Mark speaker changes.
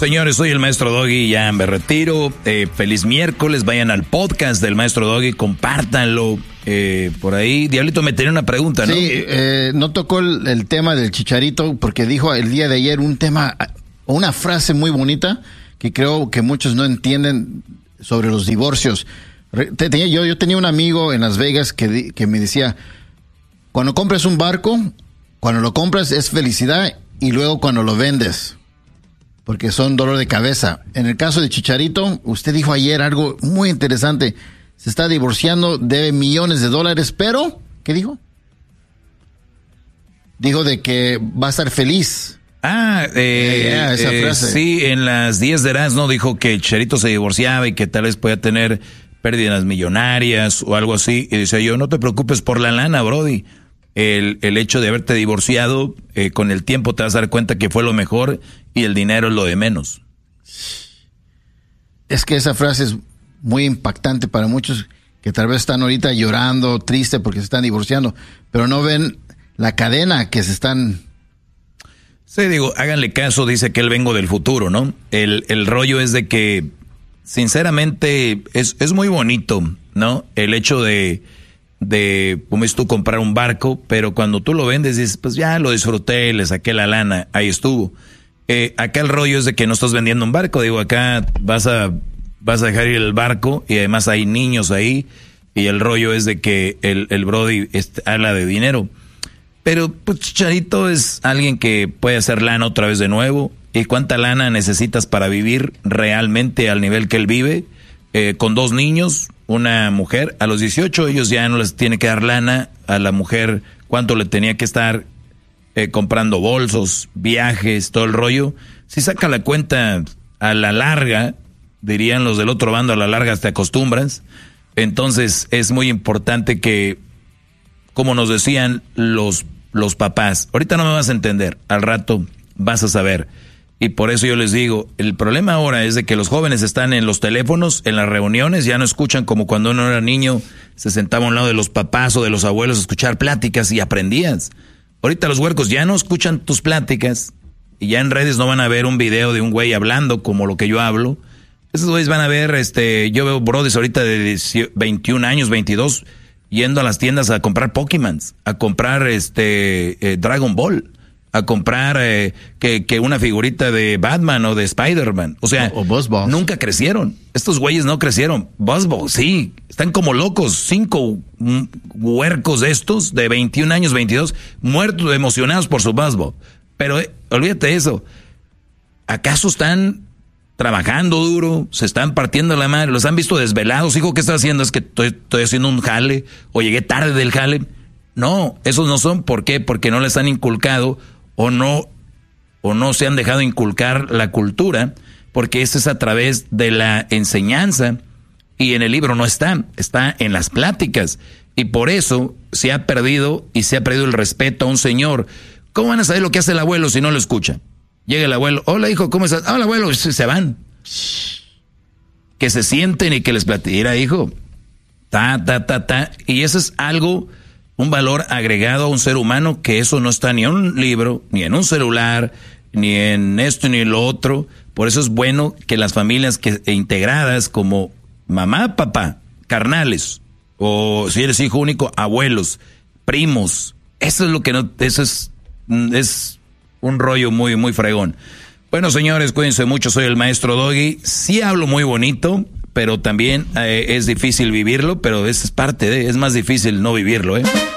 Speaker 1: Señores, soy el Maestro Doggy, ya me retiro. Feliz miércoles, vayan al podcast del Maestro Doggy, compártanlo por ahí. Diablito, me tenía una pregunta, ¿no?
Speaker 2: Sí, no tocó el tema del Chicharito porque dijo el día de ayer un tema, una frase muy bonita que creo que muchos no entienden sobre los divorcios. Yo tenía un amigo en Las Vegas que me decía, cuando compras un barco, cuando lo compras es felicidad y luego cuando lo vendes, porque son dolor de cabeza. En el caso de Chicharito, usted dijo ayer algo muy interesante. Se está divorciando, debe millones de dólares, pero, ¿qué dijo? Dijo de que va a estar feliz.
Speaker 1: Esa frase. Sí, en las 10 de Erasmo dijo que Chicharito se divorciaba y que tal vez podía tener pérdidas millonarias o algo así. Y decía yo, no te preocupes por la lana, brody. El hecho de haberte divorciado, con el tiempo te vas a dar cuenta que fue lo mejor y el dinero es lo de menos.
Speaker 2: Es que esa frase es muy impactante para muchos que tal vez están ahorita llorando, triste porque se están divorciando, pero no ven la cadena que se están...
Speaker 1: Sí, digo, háganle caso, dice que él vengo del futuro, ¿no? El rollo es de que, sinceramente, es muy bonito, ¿no? El hecho de como es tú, comprar un barco, pero cuando tú lo vendes dices, pues ya lo disfruté, le saqué la lana, ahí estuvo. Acá el rollo es de que no estás vendiendo un barco, digo, acá vas a dejar ir el barco y además hay niños ahí y el rollo es de que el brody habla de dinero. Pero pues Chicharito es alguien que puede hacer lana otra vez de nuevo. ¿Y cuánta lana necesitas para vivir realmente al nivel que él vive? Con 2 niños, una mujer. A los 18 ellos ya no les tiene que dar lana. A la mujer, ¿cuánto le tenía que estar comprando bolsos, viajes, todo el rollo? Si saca la cuenta a la larga, dirían los del otro bando, a la larga te acostumbras. Entonces es muy importante que, como nos decían los papás, ahorita no me vas a entender, al rato vas a saber. Y por eso yo les digo, el problema ahora es de que los jóvenes están en los teléfonos, en las reuniones, ya no escuchan como cuando uno era niño, se sentaba a un lado de los papás o de los abuelos a escuchar pláticas y aprendías. Ahorita los huercos ya no escuchan tus pláticas y ya en redes no van a ver un video de un güey hablando como lo que yo hablo. Esos güeyes van a ver, yo veo brodis ahorita de 21 años, 22, yendo a las tiendas a comprar Pokémon, a comprar Dragon Ball, a comprar que una figurita de Batman o de Spider-Man. O sea,
Speaker 2: o BuzzBall.
Speaker 1: Nunca crecieron. Estos güeyes no crecieron. BuzzBall, sí. Están como locos. 5 huercos estos de 21 años, 22, muertos, emocionados por su BuzzBall. Pero olvídate de eso. ¿Acaso están trabajando duro? ¿Se están partiendo la madre? ¿Los han visto desvelados? Hijo, ¿qué estás haciendo? ¿Es que estoy haciendo un jale? ¿O llegué tarde del jale? No, esos no son. ¿Por qué? Porque no les han inculcado o no se han dejado inculcar la cultura, porque eso es a través de la enseñanza y en el libro no está en las pláticas y por eso se ha perdido el respeto a un señor. ¿Cómo van a saber lo que hace el abuelo si no lo escucha? Llega el abuelo, hola hijo, ¿cómo estás? Hola abuelo, y se van. Que se sienten y que les platicara, hijo. Y eso es algo, un valor agregado a un ser humano que eso no está ni en un libro, ni en un celular, ni en esto ni en lo otro. Por eso es bueno que las familias integradas como mamá, papá, carnales, o si eres hijo único, abuelos, primos, eso es lo que no, eso es un rollo muy, muy fregón. Bueno, señores, cuídense mucho, soy el Maestro Doggy. Sí hablo muy bonito, pero también es difícil vivirlo, pero eso es parte es más difícil no vivirlo,